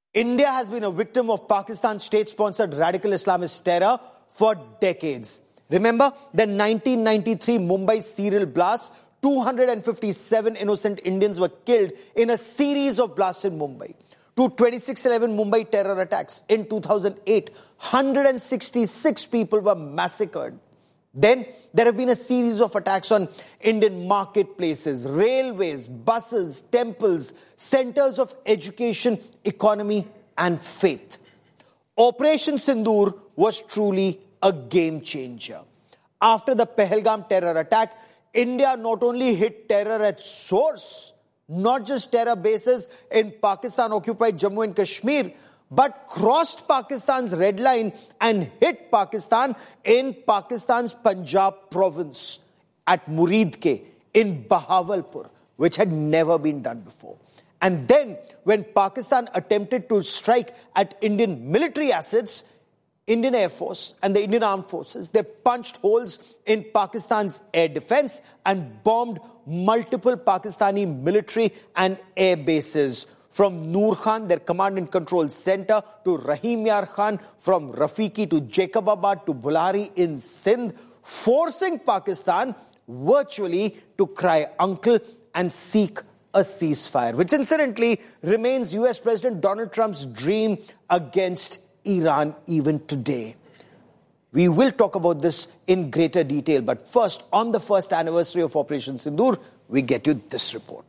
India has been a victim of Pakistan's state-sponsored radical Islamist terror for decades. Remember the 1993 Mumbai serial blast? 257 innocent Indians were killed in a series of blasts in Mumbai. To 26/11 Mumbai terror attacks in 2008, 166 people were massacred. Then there have been a series of attacks on Indian marketplaces, railways, buses, temples, centers of education, economy and faith. Operation Sindoor was truly a game changer. After the Pahalgam terror attack, India not only hit terror at source, not just terror bases in Pakistan-occupied Jammu and Kashmir, but crossed Pakistan's red line and hit Pakistan in Pakistan's Punjab province at Muridke in Bahawalpur, which had never been done before. And then when Pakistan attempted to strike at Indian military assets, Indian Air Force and the Indian Armed Forces, they punched holes in Pakistan's air defense and bombed multiple Pakistani military and air bases, from Noor Khan, their command and control center, to Rahim Yar Khan, from Rafiki to Jacobabad to Bulari in Sindh, forcing Pakistan virtually to cry uncle and seek a ceasefire, which incidentally remains US President Donald Trump's dream against Iran even today. We will talk about this in greater detail, but first, on the first anniversary of Operation Sindoor, we get you this report.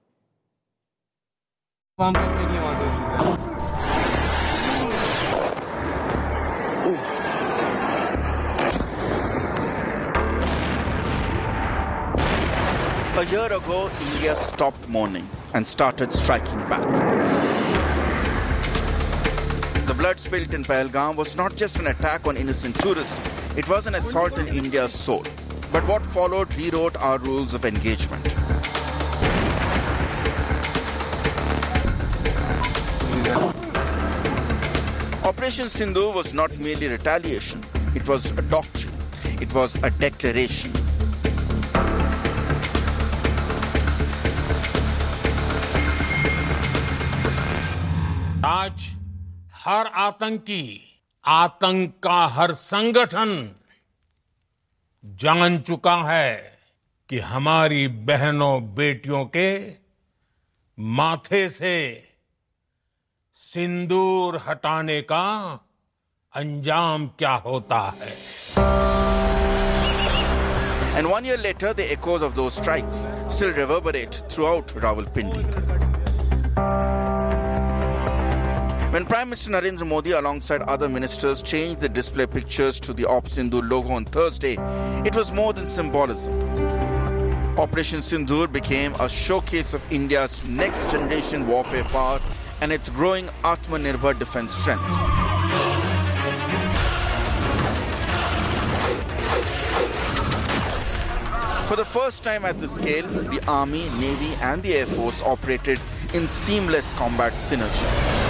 A year ago, India stopped mourning and started striking back. The blood spilled in Pahalgam was not just an attack on innocent tourists, it was an assault on India's soul. But what followed rewrote our rules of engagement. Operation Sindoor was not merely retaliation, it was a doctrine, it was a declaration. आज हर आतंकी, आतंक का हर संगठन जान चुका है कि हमारी बहनों बेटियों के माथे से सिंदूर हटाने का अंजाम क्या होता है. And 1 year later, the echoes of those strikes still reverberate throughout Rawalpindi. When Prime Minister Narendra Modi alongside other ministers changed the display pictures to the Op Sindoor logo on Thursday, it was more than symbolism. Operation Sindoor became a showcase of India's next generation warfare power and its growing Atmanirbhar defense strength. For the first time at this scale, the Army, Navy and the Air Force operated in seamless combat synergy.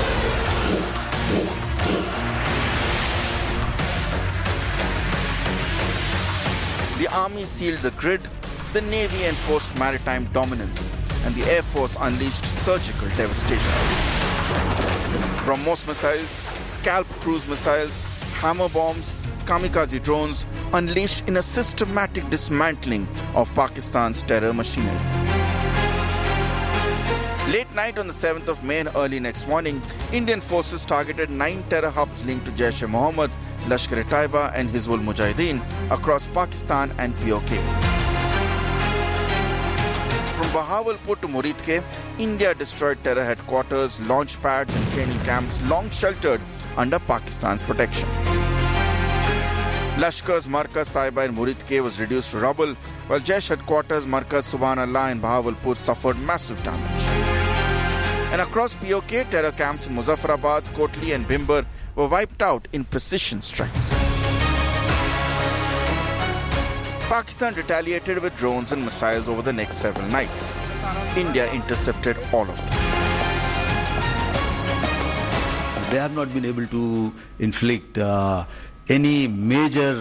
The Army sealed the grid, the Navy enforced maritime dominance, and the Air Force unleashed surgical devastation. BrahMos missiles, Scalp cruise missiles, hammer bombs, kamikaze drones unleashed in a systematic dismantling of Pakistan's terror machinery. Late night on the 7th of May and early next morning, Indian forces targeted 9 terror hubs linked to Jaish-e-Mohammed, Lashkar-e-Taiba and Hizbul Mujahideen across Pakistan and POK. From Bahawalpur to Muridke, India destroyed terror headquarters, launch pads and training camps long sheltered under Pakistan's protection. Lashkar's Markaz Taiba in Muridke was reduced to rubble, while Jaish headquarters Markaz Subhanallah in Bahawalpur suffered massive damage. And across POK, terror camps in Muzaffarabad, Kotli and Bhimber were wiped out in precision strikes. Pakistan retaliated with drones and missiles over the next several nights. India intercepted all of them. They have not been able to inflict any major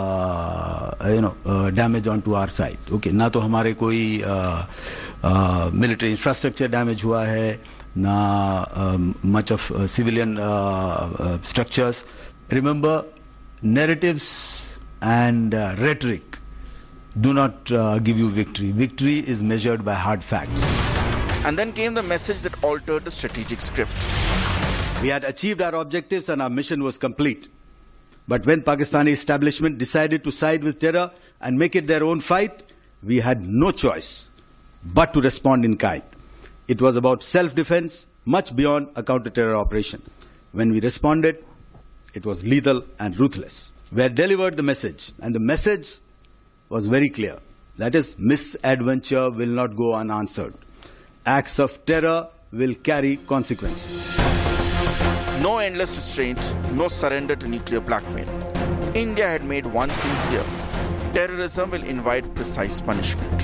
damage onto our side. Okay, ना तो हमारे कोई military infrastructure damage हुआ है, much of civilian structures. Remember, narratives and rhetoric do not give you victory. Victory is measured by hard facts. And then came the message that altered the strategic script. We had achieved our objectives and our mission was complete. But when Pakistani establishment decided to side with terror and make it their own fight, we had no choice but to respond in kind. It was about self-defense, much beyond a counter-terror operation. When we responded, it was lethal and ruthless. We had delivered the message, and the message was very clear. That is, misadventure will not go unanswered. Acts of terror will carry consequences. No endless restraint, no surrender to nuclear blackmail. India had made one thing clear. Terrorism will invite precise punishment.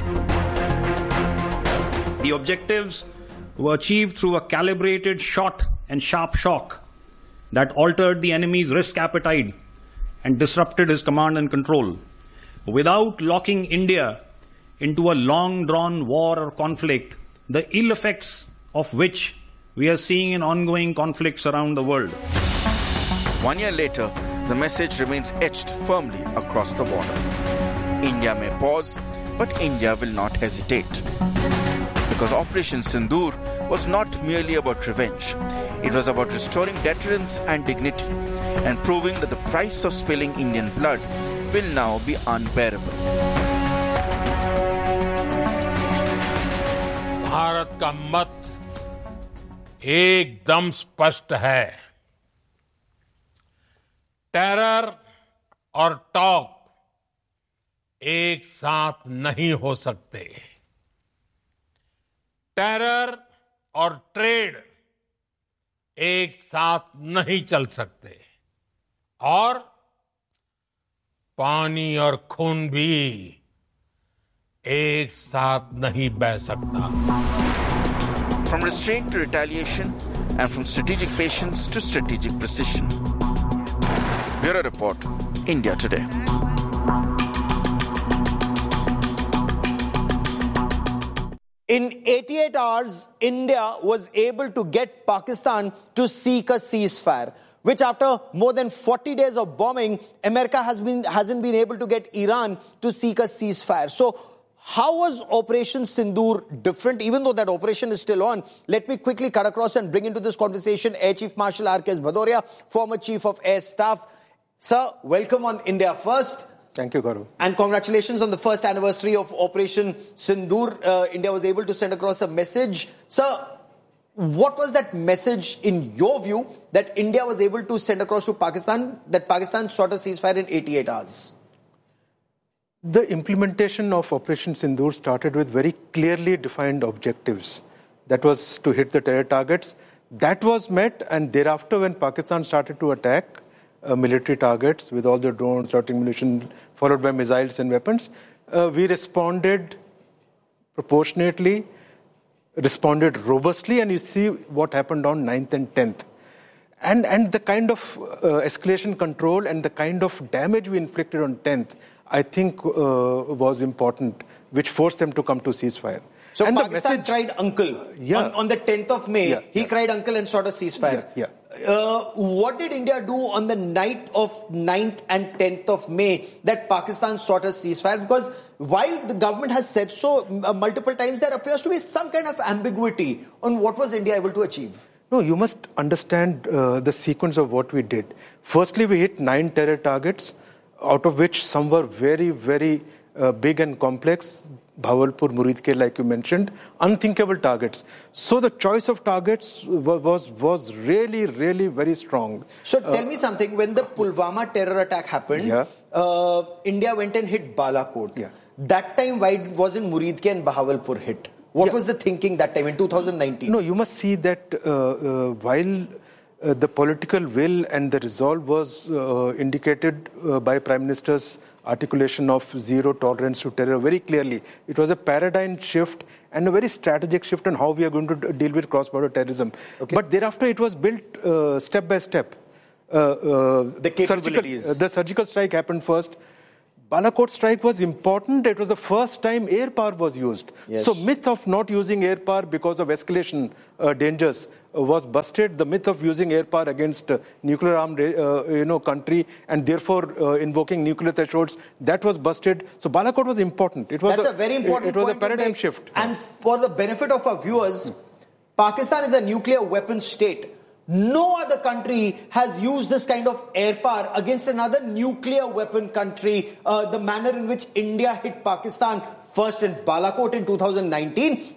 The objectives were achieved through a calibrated shot and sharp shock that altered the enemy's risk appetite and disrupted his command and control, without locking India into a long-drawn war or conflict, the ill effects of which we are seeing in ongoing conflicts around the world. 1 year later, the message remains etched firmly across the border. India may pause, but India will not hesitate. Because Operation Sindoor was not merely about revenge. It was about restoring deterrence and dignity and proving that the price of spilling Indian blood will now be unbearable. Bharat का मत एकदम स्पष्ट है। Terror और talk एक साथ नहीं हो सकते। टेरर और ट्रेड एक साथ नहीं चल सकते और पानी और खून भी एक साथ नहीं बह सकता। From restraint to retaliation and from strategic patience to strategic precision. Bureau Report, India Today. In 88 hours, India was able to get Pakistan to seek a ceasefire, which after more than 40 days of bombing, America hasn't been able to get Iran to seek a ceasefire. So how was Operation Sindoor different? Even though that operation is still on, let me quickly cut across and bring into this conversation Air Chief Marshal R.K.S. Bhadauria, former Chief of Air Staff. Sir, welcome on India First. Thank you, Gaurav. And congratulations on the first anniversary of Operation Sindoor. India was able to send across a message. Sir, what was that message in your view that India was able to send across to Pakistan, that Pakistan sought a ceasefire in 88 hours? The implementation of Operation Sindoor started with very clearly defined objectives. That was to hit the terror targets. That was met, and thereafter when Pakistan started to attack military targets with all the drones, routing munition, followed by missiles and weapons, we responded proportionately, responded robustly, and you see what happened on 9th and 10th. And the kind of escalation control and the kind of damage we inflicted on 10th, I think was important, which forced them to come to ceasefire. So and Pakistan tried uncle on the 10th of May. He cried uncle and sought a ceasefire. What did India do on the night of 9th and 10th of May that Pakistan sought a ceasefire? Because while the government has said so multiple times, there appears to be some kind of ambiguity on what was India able to achieve. No, you must understand the sequence of what we did. Firstly, we hit 9 terror targets, out of which some were very, very big and complex. Bahawalpur, Muridke, like you mentioned, unthinkable targets. So the choice of targets was really, really very strong. So tell me something, when the Pulwama terror attack happened, India went and hit Balakot. That time, why wasn't Muridke and Bahawalpur hit? What was the thinking that time in 2019? No, you must see that while the political will and the resolve was indicated by Prime Minister's articulation of zero tolerance to terror very clearly. It was a paradigm shift and a very strategic shift on how we are going to deal with cross-border terrorism. But thereafter, it was built step by step. The capabilities. The surgical strike happened first. Balakot strike was important. It was the first time air power was used. Yes. So myth of not using air power because of escalation dangers was busted. The myth of using air power against nuclear armed country and therefore invoking nuclear thresholds, that was busted. So Balakot was important. That's a very important It was point a paradigm to make. shift. And for the benefit of our viewers, Pakistan is a nuclear weapons state. No other country has used this kind of air power against another nuclear weapon country. The manner in which India hit Pakistan first in Balakot in 2019